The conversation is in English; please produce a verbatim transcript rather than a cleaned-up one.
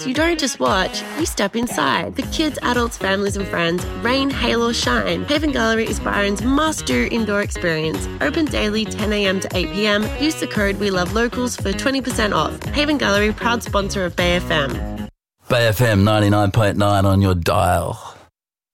You don't just watch, you step inside. For kids, adults, families and friends, rain, hail or shine, Haven Gallery is Byron's must-do indoor experience. Open daily ten a m to eight p m. Use the code WeLoveLocals for twenty percent off. Haven Gallery, proud sponsor of Bay F M. Bay F M ninety-nine point nine on your dial.